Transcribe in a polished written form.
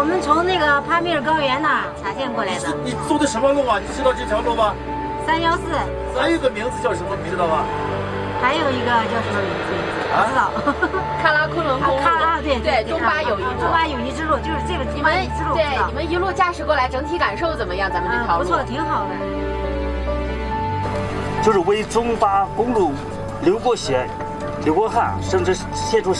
我们从那个帕米尔高原呐查线过来的。 你走的什么路啊？你知道这条路吗 314。 还有个名字叫什么？你知道吗？ 还有一个叫什么名字？不知道。 喀拉昆仑公路。 对， 中巴友谊路。 中巴友谊之路就是这个中巴友谊之路。 对，你们一路驾驶过来，整体感受怎么样？咱们这条路？ 不错，挺好的。 就是为中巴公路流过血、流过汗，甚至献出